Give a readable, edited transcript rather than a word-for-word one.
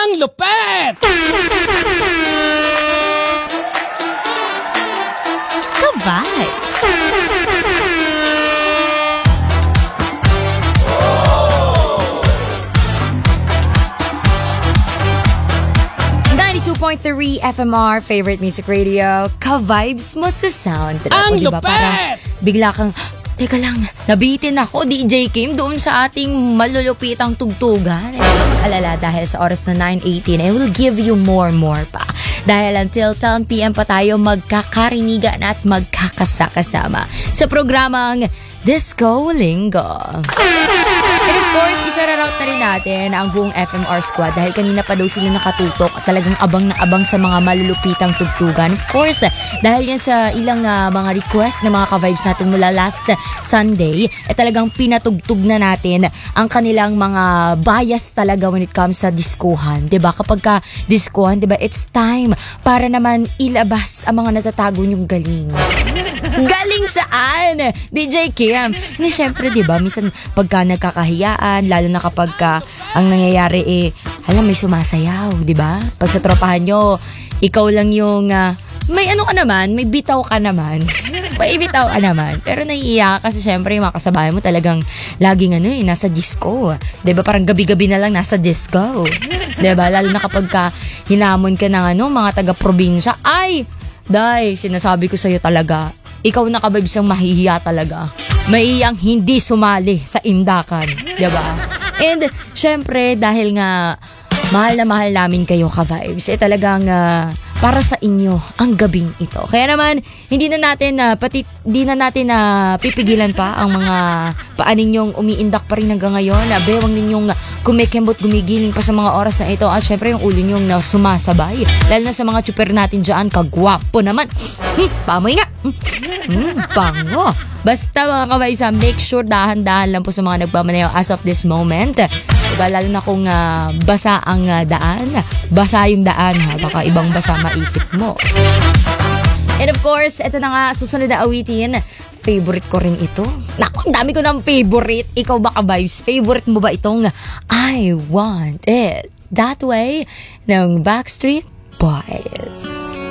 Ang lupet! Ka-vibes! 92.3 FMR, favorite music radio. Ka-vibes mo sa sound. Ang diba? lupet! Para bigla kang, teka lang, nabitin ako, DJ Kim, doon sa ating malulupitang tugtugan. Huwag ka mag-alala dahil sa oras na 9:18, I will give you more pa. Dahil until 10 p.m. pa tayo magkakarinigan at magkakasakasama sa programang Disco Linggo. And of course, isa-route na rin natin ang buong FMR squad dahil kanina pa daw sila nakatutok at talagang abang na abang sa mga malulupitang tugtugan. Of course, dahil yan sa ilang mga request na mga ka-vibes natin mula last Sunday, talagang pinatugtog na natin ang kanilang mga bias talaga when it comes sa diskuhan. Diba? Kapag ka diskuhan, diba, it's time para naman ilabas ang mga natatago niyong galing. Galing saan? DJ Kim. Hindi, syempre, diba, minsan pagka nagkakahiyaan, lalo na kapag ang nangyayari may sumasayaw, diba? Pag sa tropahan nyo, ikaw lang yung may ano ka naman, may bitaw ka naman. May bitaw ka naman. Pero naiiyak kasi syempre yung mga kasabayan mo talagang laging nasa disco. Diba? Parang gabi-gabi na lang nasa disco. Diba? Lalo na kapag hinamon ka ng mga taga-probinsya. Ay! Day, sinasabi ko sa'yo talaga, ikaw na ka-vibes ang mahihiya talaga. Maiyang hindi sumali sa indakan. Diba? And syempre, dahil nga mahal na mahal namin kayo ka-vibes, talagang para sa inyo ang gabing ito. Kaya naman, hindi na natin pipigilan pa ang mga paa ninyong umiindak pa rin hanggang ngayon. Bewang ninyong kumikembot, gumigiling pa sa mga oras na ito. At syempre yung ulo ninyong sumasabay. Lalo na sa mga tsuper natin dyan, kagwapo naman. Pamoy nga. Bango. Basta mga ka-vibes, make sure dahan-dahan lang po sa mga nagpamanayaw as of this moment. Diba, lalo na kung basa ang daan, basa yung daan ha, baka ibang basa maisip mo. And of course, ito na nga, susunod na awitin, favorite ko rin ito. Naku, ang dami ko ng favorite. Ikaw ba ka-vibes? Favorite mo ba itong I Want It That Way ng Backstreet Boys?